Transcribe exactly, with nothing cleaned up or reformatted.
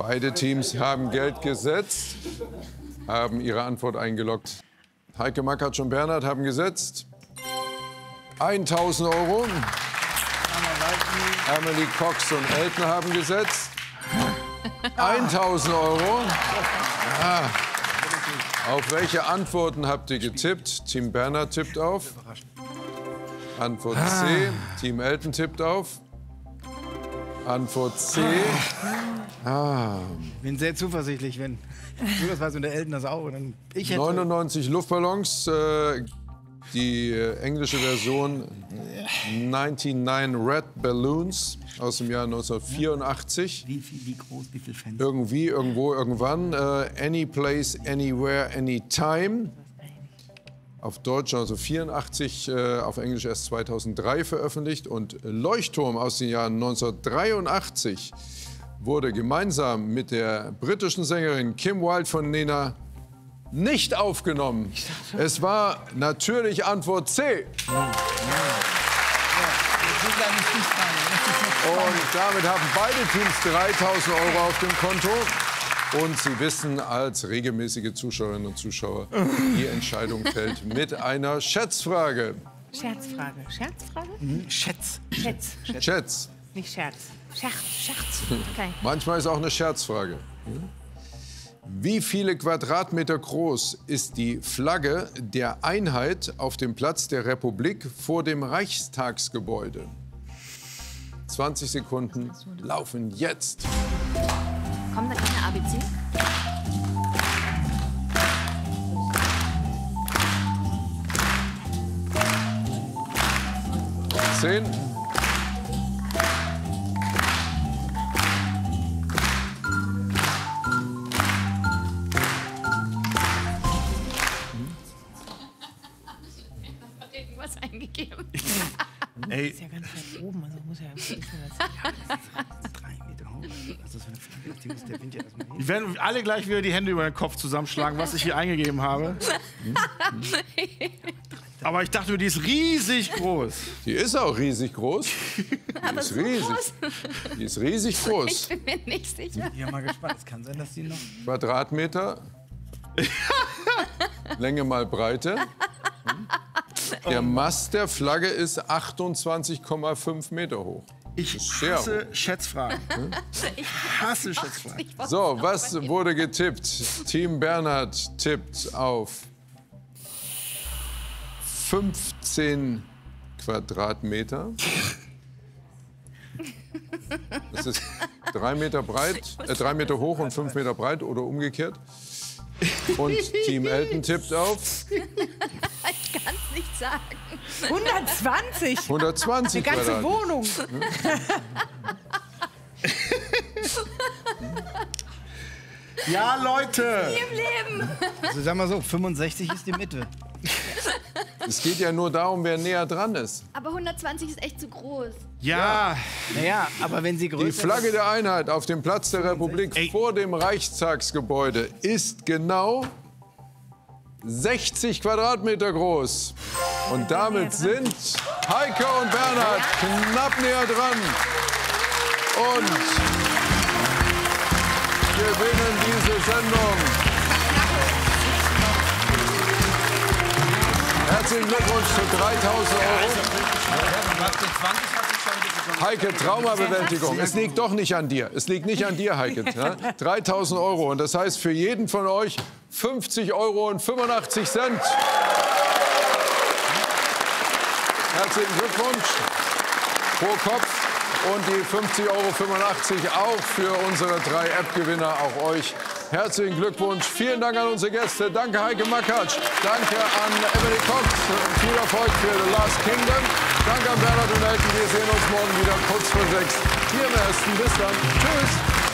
Beide Teams haben Geld gesetzt, haben ihre Antwort eingeloggt. Heike Makatsch und Bernhard haben gesetzt tausend Euro. Emily Cox und Elton haben gesetzt tausend Euro. Ja. Auf welche Antworten habt ihr getippt? Team Bernhard tippt auf. Antwort C. Team Elton tippt auf. Antwort C. Ah. Ich bin sehr zuversichtlich, wenn du das weißt und der Elton das auch. Dann ich hätte neunundneunzig Luftballons. Äh, die äh, englische Version neunundneunzig Red Balloons aus dem Jahr neunzehnhundertvierundachtzig. Wie, viel, wie groß, wie viele Fans? Irgendwie, irgendwo, irgendwann. Äh, any place, anywhere, anytime. Auf Deutsch neunzehnhundertvierundachtzig, äh, auf Englisch erst zweitausenddrei veröffentlicht. Und Leuchtturm aus den Jahren neunzehnhundertdreiundachtzig wurde gemeinsam mit der britischen Sängerin Kim Wilde von Nena nicht aufgenommen. Es war natürlich Antwort C. Und damit haben beide Teams dreitausend Euro auf dem Konto. Und Sie wissen als regelmäßige Zuschauerinnen und Zuschauer, die Entscheidung fällt mit einer Schätzfrage. Scherzfrage. Scherzfrage? Mhm. Schätz. Schätz. Schätz. Nicht Scherz. Scherz. Scherz. Okay. Manchmal ist auch eine Scherzfrage. Wie viele Quadratmeter groß ist die Flagge der Einheit auf dem Platz der Republik vor dem Reichstagsgebäude? zwanzig Sekunden laufen jetzt. Kommt da keine A B C? Zehn. Irgendwas eingegeben. Ey. Das ist ja ganz weit oben, also muss ja irgendwie Drei Meter hoch. Was ist das für eine Flagge? Die muss der Wind ja erstmal hin. Wir werden alle gleich wieder die Hände über den Kopf zusammenschlagen, was ich hier eingegeben habe. Aber ich dachte mir, die ist riesig groß. Die ist auch riesig groß. Die Aber ist so riesig. groß? Die ist riesig groß. Ich bin mir nicht sicher. Ich bin mal gespannt. Es kann sein, dass die noch... Quadratmeter. Länge mal Breite. Der Mast der Flagge ist achtundzwanzig Komma fünf Meter hoch. Ich sehr hasse Schätzfragen. Ich hasse Schätzfragen. So, was wurde getippt? Team Bernhard tippt auf fünfzehn Quadratmeter. Das ist drei Meter breit, äh, drei Meter hoch und fünf Meter breit oder umgekehrt. Und Team Elton tippt auf Ich kann es nicht sagen. hundertzwanzig? hundertzwanzig Eine ganze Quadrat. Wohnung. Ja, Leute! Im Leben. Also sag mal so, fünfundsechzig ist die Mitte. Es geht ja nur darum, wer näher dran ist. Aber hundertzwanzig ist echt zu groß. Ja! Naja, aber wenn sie größer Die Flagge der Einheit auf dem Platz der Republik Ey. vor dem Reichstagsgebäude ist genau sechzig Quadratmeter groß. Und damit sind Heike und Bernhard knapp näher dran. Und gewinnen diese Sendung. Herzlichen Glückwunsch zu dreitausend Euro. Heike, Traumabewältigung. Es liegt doch nicht an dir. Es liegt nicht an dir, Heike. Ja? dreitausend Euro. Und das heißt für jeden von euch fünfzig Euro und fünfundachtzig Cent. Herzlichen Glückwunsch pro Kopf. Und die fünfzig Euro fünfundachtzig auch für unsere drei App-Gewinner, auch euch. Herzlichen Glückwunsch. Vielen Dank an unsere Gäste. Danke, Heike Makatsch. Danke an Emily Cox. Viel Erfolg für The Last Kingdom. Danke an Bernhard und Elton. Wir sehen uns morgen wieder kurz vor sechs. Hier im Ersten. Bis dann. Tschüss.